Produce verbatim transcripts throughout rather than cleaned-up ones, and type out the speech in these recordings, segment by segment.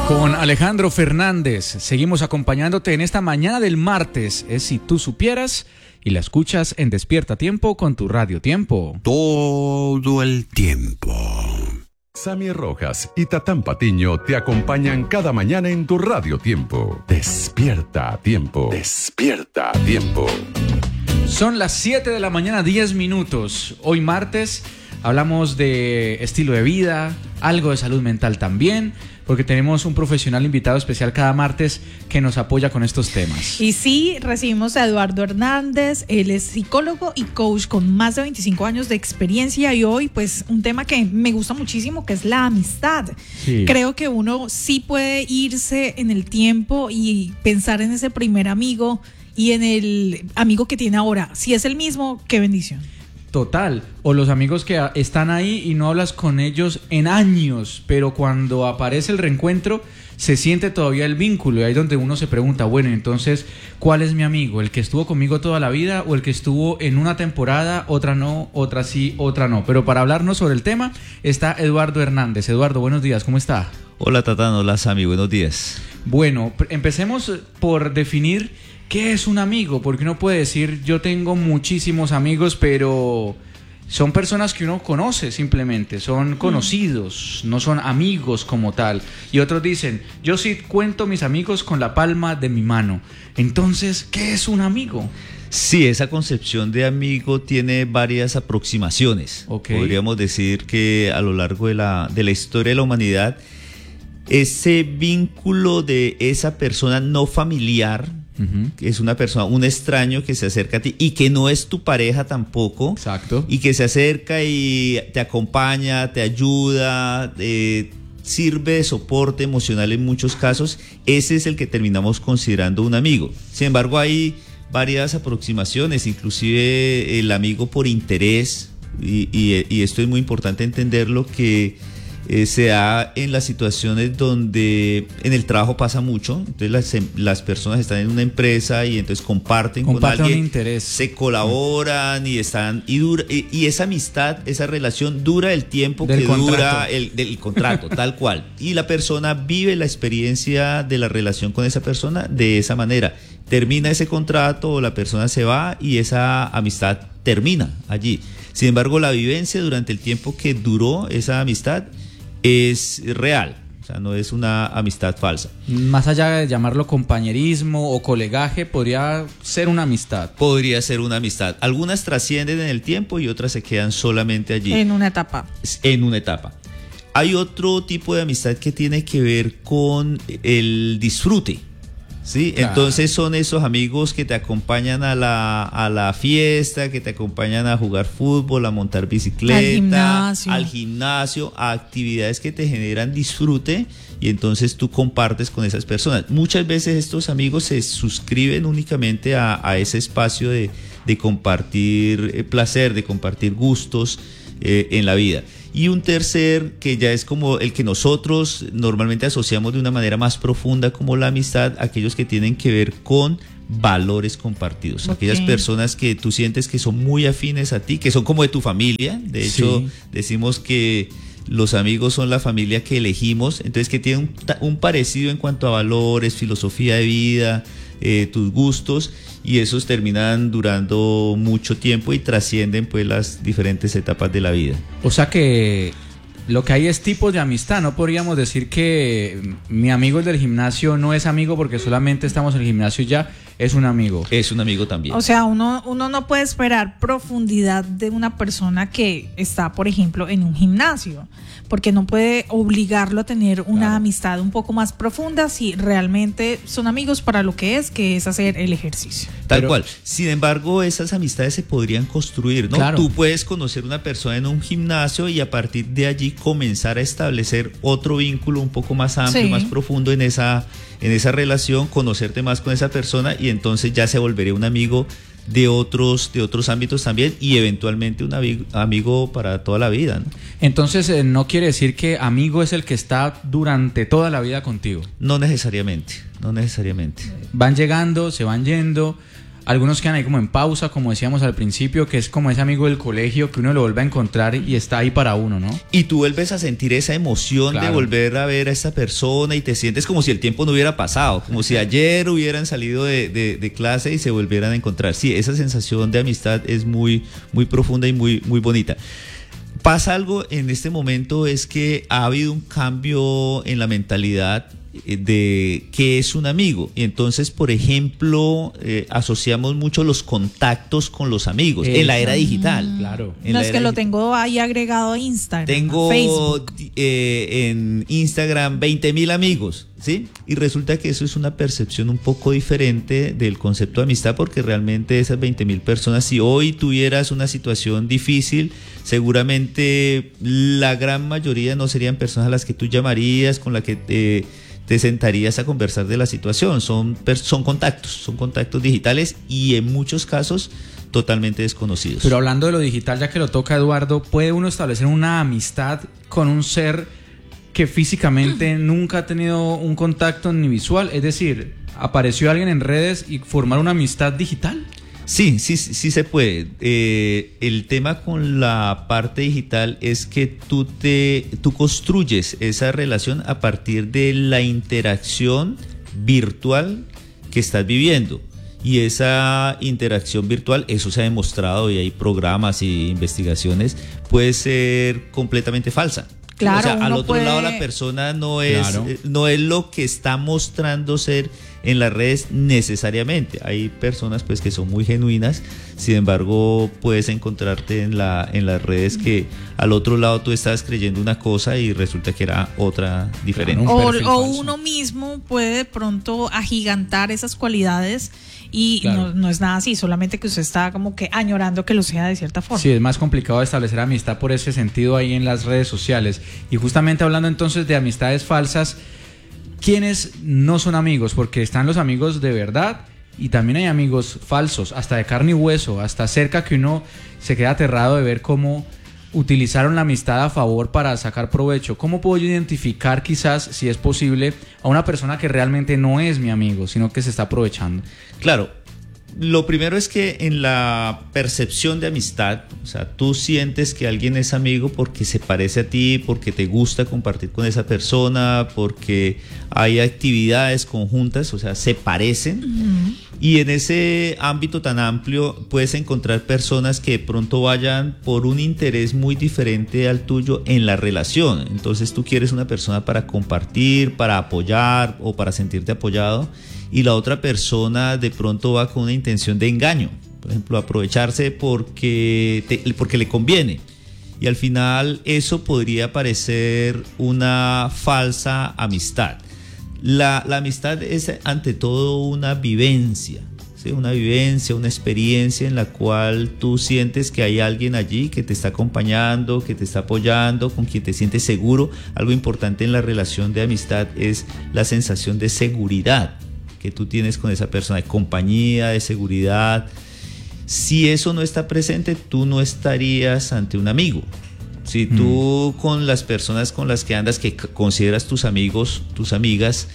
Con Alejandro Fernández, seguimos acompañándote en esta mañana del martes. Es Si Tú Supieras, y la escuchas en Despierta Tiempo con tu Radio Tiempo. Todo el tiempo. Sammy Rojas y Tatán Patiño te acompañan cada mañana en tu Radio Tiempo. Despierta a tiempo. Despierta a tiempo. Son las siete de la mañana, diez minutos. Hoy martes hablamos de estilo de vida, algo de salud mental también, porque tenemos un profesional invitado especial cada martes que nos apoya con estos temas. Y sí, recibimos a Eduardo Hernández. Él es psicólogo y coach con más de veinticinco años de experiencia, y hoy pues un tema que me gusta muchísimo, que es la amistad. Sí. Creo que uno sí puede irse en el tiempo y pensar en ese primer amigo y en el amigo que tiene ahora. Si es el mismo, qué bendición. Total, o los amigos que están ahí y no hablas con ellos en años, pero cuando aparece el reencuentro se siente todavía el vínculo, y ahí es donde uno se pregunta, bueno, entonces, ¿cuál es mi amigo? ¿El que estuvo conmigo toda la vida o el que estuvo en una temporada, otra no, otra sí, otra no? Pero para hablarnos sobre el tema está Eduardo Hernández. Eduardo, buenos días, ¿cómo está? Hola Tatán, hola Sammy, buenos días. Bueno, empecemos por definir ¿qué es un amigo? Porque uno puede decir, yo tengo muchísimos amigos, pero son personas que uno conoce simplemente, son conocidos, no son amigos como tal. Y otros dicen, yo sí cuento mis amigos con la palma de mi mano. Entonces, ¿qué es un amigo? Sí, esa concepción de amigo tiene varias aproximaciones. Okay. Podríamos decir que a lo largo de la, de la historia de la humanidad, ese vínculo de esa persona no familiar, uh-huh, que es una persona, un extraño que se acerca a ti y que no es tu pareja tampoco. Exacto. Y que se acerca y te acompaña, te ayuda, eh, sirve de soporte emocional en muchos casos. Ese es el que terminamos considerando un amigo. Sin embargo, hay varias aproximaciones, inclusive el amigo por interés, y, y, y esto es muy importante entenderlo, que Eh, se da en las situaciones donde en el trabajo pasa mucho. Entonces las, las personas están en una empresa y entonces comparten, comparten con alguien, un interés, se colaboran y están y, dura, y, y esa amistad, esa relación dura el tiempo del que contrato. dura el, del contrato, tal cual. Y la persona vive la experiencia de la relación con esa persona de esa manera. Termina ese contrato o la persona se va y esa amistad termina allí. Sin embargo, la vivencia durante el tiempo que duró esa amistad es real, o sea, no es una amistad falsa. Más allá de llamarlo compañerismo o colegaje, podría ser una amistad. Podría ser una amistad. Algunas trascienden en el tiempo y otras se quedan solamente allí. En una etapa. En una etapa. Hay otro tipo de amistad que tiene que ver con el disfrute. Sí, claro. Entonces son esos amigos que te acompañan a la, a la fiesta, que te acompañan a jugar fútbol, a montar bicicleta, al gimnasio. al gimnasio, a actividades que te generan disfrute, y entonces tú compartes con esas personas. Muchas veces estos amigos se suscriben únicamente a, a ese espacio de, de compartir eh, placer, de compartir gustos eh, en la vida. Y un tercer, que ya es como el que nosotros normalmente asociamos de una manera más profunda como la amistad, aquellos que tienen que ver con valores compartidos. Okay. Aquellas personas que tú sientes que son muy afines a ti, que son como de tu familia. De hecho, sí, decimos que los amigos son la familia que elegimos, entonces que tienen un, un parecido en cuanto a valores, filosofía de vida, eh, tus gustos, y esos terminan durando mucho tiempo y trascienden pues las diferentes etapas de la vida. O sea que lo que hay es tipos de amistad. No podríamos decir que mi amigo el del gimnasio no es amigo porque solamente estamos en el gimnasio y ya es un amigo. Es un amigo también. O sea, uno, uno no puede esperar profundidad de una persona que está, por ejemplo, en un gimnasio, porque no puede obligarlo a tener una claro. amistad un poco más profunda si realmente son amigos para lo que es, que es hacer el ejercicio. Tal Pero, cual. Sin embargo, esas amistades se podrían construir, ¿no? Claro. Tú puedes conocer una persona en un gimnasio y a partir de allí comenzar a establecer otro vínculo un poco más amplio, sí. más profundo en esa, en esa relación, conocerte más con esa persona, y entonces ya se volvería un amigo de otros, de otros ámbitos también, y eventualmente un amigo, amigo para toda la vida, ¿no? Entonces, eh, no quiere decir que amigo es el que está durante toda la vida contigo. No necesariamente, no necesariamente. Van llegando, se van yendo. algunos quedan ahí como en pausa, como decíamos al principio, que es como ese amigo del colegio que uno lo vuelve a encontrar y está ahí para uno, ¿no? Y tú vuelves a sentir esa emoción claro. de volver a ver a esta persona y te sientes como si el tiempo no hubiera pasado, como si ayer hubieran salido de, de, de clase y se volvieran a encontrar. Sí, esa sensación de amistad es muy, muy profunda y muy, muy bonita. Pasa algo en este momento, es que ha habido un cambio en la mentalidad de qué es un amigo, y entonces, por ejemplo, eh, asociamos mucho los contactos con los amigos Eso. en la era digital. Claro. En no, es que lo tengo ahí agregado a Instagram, tengo a Facebook. Eh, en Instagram veinte mil amigos, ¿sí? Y resulta que eso es una percepción un poco diferente del concepto de amistad, porque realmente esas veinte mil personas, si hoy tuvieras una situación difícil, seguramente la gran mayoría no serían personas a las que tú llamarías, con las que te... te sentarías a conversar de la situación. Son, son contactos, son contactos digitales y en muchos casos totalmente desconocidos. Pero hablando de lo digital, ya que lo toca Eduardo, ¿puede uno establecer una amistad con un ser que físicamente nunca ha tenido un contacto ni visual? Es decir, ¿apareció alguien en redes y formar una amistad digital? Sí, sí, sí se puede. Eh, el tema con la parte digital es que tú te, tú construyes esa relación a partir de la interacción virtual que estás viviendo. Y esa interacción virtual, eso se ha demostrado y hay programas y investigaciones, puede ser completamente falsa. Claro, o sea, al otro puede... lado la persona no es, claro. eh, no es lo que está mostrando ser en las redes necesariamente. Hay personas pues que son muy genuinas, sin embargo puedes encontrarte en la en las redes que al otro lado tú estabas creyendo una cosa y resulta que era otra diferente. Claro, o, o uno mismo puede de pronto agigantar esas cualidades y claro. no, no es nada así, solamente que usted está como que añorando que lo sea de cierta forma. Sí, es más complicado establecer amistad por ese sentido ahí en las redes sociales. Y justamente hablando entonces de amistades falsas, ¿quiénes no son amigos? Porque están los amigos de verdad y también hay amigos falsos, hasta de carne y hueso, hasta cerca, que uno se queda aterrado de ver cómo utilizaron la amistad a favor para sacar provecho. ¿Cómo puedo yo identificar, quizás, si es posible, a una persona que realmente no es mi amigo, sino que se está aprovechando? Claro, lo primero es que en la percepción de amistad, o sea, tú sientes que alguien es amigo porque se parece a ti, porque te gusta compartir con esa persona, porque hay actividades conjuntas, o sea, se parecen. Uh-huh. Y en ese ámbito tan amplio puedes encontrar personas que de pronto vayan por un interés muy diferente al tuyo en la relación. Entonces tú quieres una persona para compartir, para apoyar o para sentirte apoyado, y la otra persona de pronto va con una intención de engaño, por ejemplo, aprovecharse porque, te, porque le conviene, y al final eso podría parecer una falsa amistad. La, la amistad es ante todo una vivencia, ¿sí? Una vivencia, una experiencia en la cual tú sientes que hay alguien allí que te está acompañando, que te está apoyando, con quien te sientes seguro. Algo importante en la relación de amistad es la sensación de seguridad que tú tienes con esa persona, de compañía, de seguridad. Si eso no está presente, tú no estarías ante un amigo. Si tú mm. con las personas con las que andas, que consideras tus amigos, tus amigas,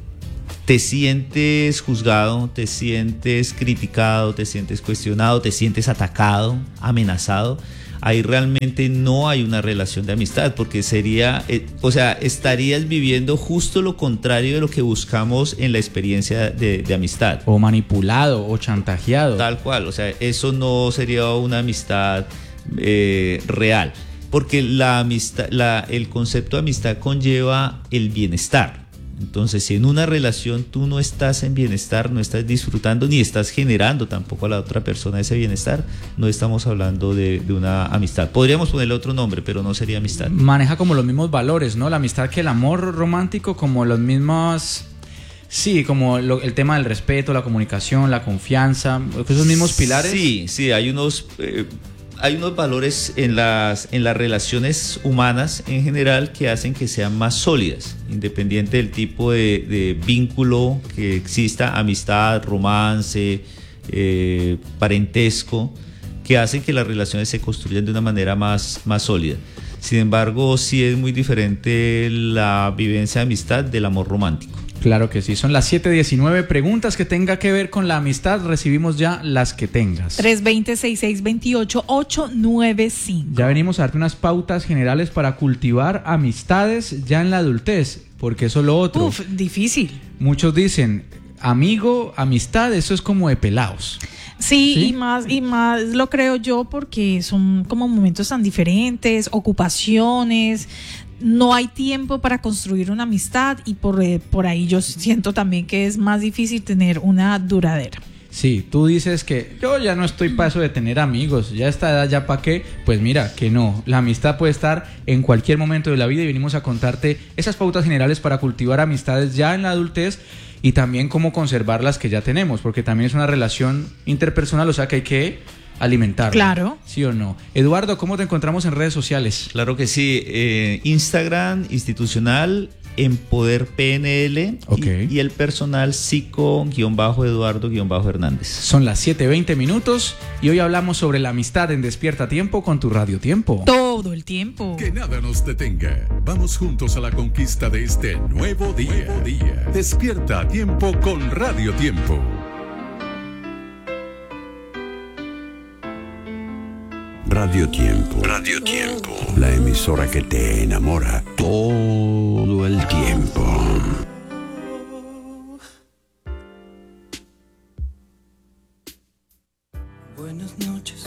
te sientes juzgado, te sientes criticado, te sientes cuestionado, te sientes atacado, amenazado, ahí realmente no hay una relación de amistad, porque sería, eh, o sea, estarías viviendo justo lo contrario de lo que buscamos en la experiencia de, de amistad. O manipulado o chantajeado. Tal cual, o sea, eso no sería una amistad eh, real, porque la amistad, la, el concepto de amistad conlleva el bienestar. Entonces, si en una relación tú no estás en bienestar, no estás disfrutando ni estás generando tampoco a la otra persona ese bienestar, no estamos hablando de, de una amistad. Podríamos ponerle otro nombre, pero no sería amistad. Maneja como los mismos valores, ¿no? La amistad que el amor romántico, como los mismos... Sí, como lo, el tema del respeto, la comunicación, la confianza, esos mismos pilares. Sí, sí, hay unos... Eh, Hay unos valores en las, en las relaciones humanas en general que hacen que sean más sólidas, independiente del tipo de, de vínculo que exista, amistad, romance, eh, parentesco, que hacen que las relaciones se construyan de una manera más, más sólida. Sin embargo, sí es muy diferente la vivencia de amistad del amor romántico. Claro que sí, son las siete diecinueve. Preguntas que tenga que ver con la amistad, recibimos ya las que tengas. tres dos cero, seis seis dos ocho, ocho nueve cinco. Ya venimos a darte unas pautas generales para cultivar amistades ya en la adultez, porque eso es lo otro. Uf, difícil. Muchos dicen, amigo, amistad, eso es como de pelados. Sí, ¿Sí? y más y más lo creo yo porque son como momentos tan diferentes, ocupaciones, no hay tiempo para construir una amistad y por, eh, por ahí yo siento también que es más difícil tener una duradera. Sí, tú dices que yo ya no estoy para eso de tener amigos, ya a esta edad ya para qué, pues mira que no, la amistad puede estar en cualquier momento de la vida y venimos a contarte esas pautas generales para cultivar amistades ya en la adultez y también cómo conservar las que ya tenemos, porque también es una relación interpersonal, o sea que hay que alimentarla. Claro. ¿Sí o no? Eduardo, ¿cómo te encontramos en redes sociales? Claro que sí, eh, Instagram institucional Empoder P N L Okay. y, y el personal psico-eduardo-hernández. Son las siete veinte minutos y hoy hablamos sobre la amistad en Despierta Tiempo con tu Radio Tiempo. Todo el tiempo. Que nada nos detenga. Vamos juntos a la conquista de este nuevo día. Nuevo día. Despierta a tiempo con Radio Tiempo. Radio Tiempo. Radio Tiempo. La emisora que te enamora todo el tiempo. Buenas noches,